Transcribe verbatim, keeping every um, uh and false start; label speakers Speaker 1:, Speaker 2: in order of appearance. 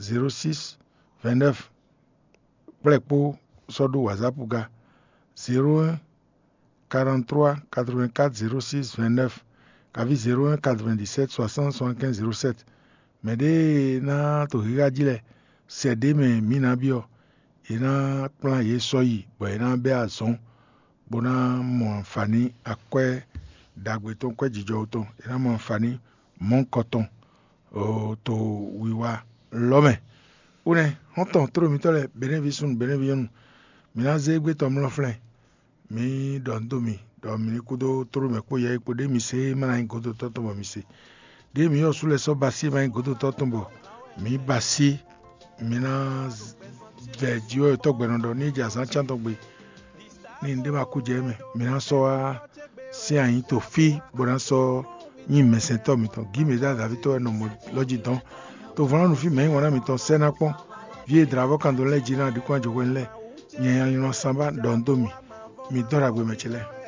Speaker 1: zéro six vingt-neuf Plekpo Sodo WhatsApp ga zéro un quarante-trois quatre-vingt-quatre zéro six vingt-neuf Kavi zéro un quatre-vingt-dix-sept soixante soixante-quinze zéro sept Mede na to higa jile sede me mina bio ina plan ye soyi bo ina be azon bona mo anfani akwe dagbe ton kwe jijo ton ina mo anfani mon coton o to wiwa lome une honton tro mi tole benevisun benevion mina zegbe to mlofle mi don domi do mi kudo tro me ko ye ko de mi se mana ngodo to to mi se de mi yo sule so basi ma ngodo to to bo mi basi mina vedio to gbenodo ni ja san chan to gbe ni nde ma ku je me mina so a si ayin to fi bona so yin mesen to mi to gi me da da vito no mo loji don to vran no fi me wona mi to sena pon vie dravo kando le jina di kwa jogo nle yen yan samba don do mi mi dora gbe me chele